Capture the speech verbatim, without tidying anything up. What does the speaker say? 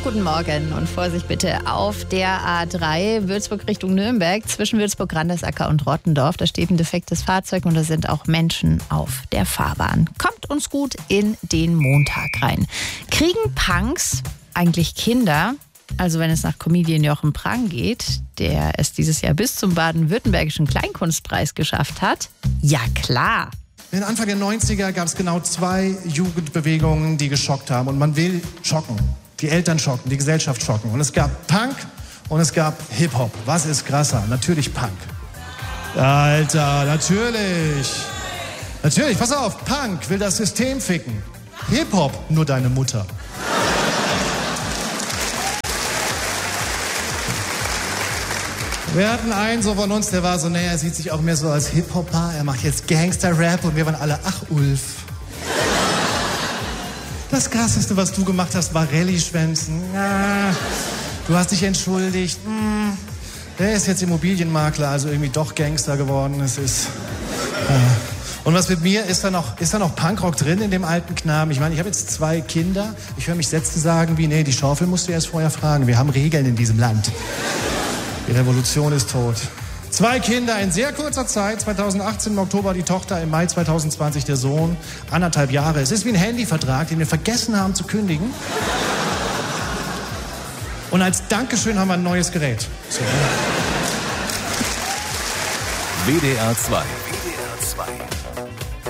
guten Morgen und Vorsicht bitte auf der A drei Würzburg Richtung Nürnberg zwischen Würzburg-Randesacker und Rottendorf. Da steht ein defektes Fahrzeug und da sind auch Menschen auf der Fahrbahn. Kommt uns gut in den Montag rein. Kriegen Punks eigentlich Kinder? Also wenn es nach Comedian Jochen Prang geht, der es dieses Jahr bis zum baden-württembergischen Kleinkunstpreis geschafft hat? Ja klar. In Anfang der neunziger gab es genau zwei Jugendbewegungen, die geschockt haben. Und man will schocken. Die Eltern schocken, die Gesellschaft schocken. Und es gab Punk und es gab Hip-Hop. Was ist krasser? Natürlich Punk. Alter, natürlich. Natürlich, pass auf, Punk will das System ficken. Hip-Hop nur deine Mutter. Wir hatten einen so von uns, der war so, naja, er sieht sich auch mehr so als Hip-Hopper, er macht jetzt Gangster-Rap und wir waren alle, ach Ulf. Das Krasseste, was du gemacht hast, war Rallye-Schwänzen. Ja, du hast dich entschuldigt. Hm. Der ist jetzt Immobilienmakler, also irgendwie doch Gangster geworden. Es ist... Ja. Und was mit mir, ist da noch, ist da noch Punkrock drin in dem alten Knaben? Ich meine, ich habe jetzt zwei Kinder. Ich höre mich Sätze sagen wie, nee, die Schaufel musst du erst vorher fragen. Wir haben Regeln in diesem Land. Die Revolution ist tot. Zwei Kinder in sehr kurzer Zeit, zweitausendachtzehn im Oktober die Tochter, im Mai zweitausendzwanzig der Sohn, anderthalb Jahre. Es ist wie ein Handyvertrag, den wir vergessen haben zu kündigen. Und als Dankeschön haben wir ein neues Gerät. So. W D R zwei. W D R zwei.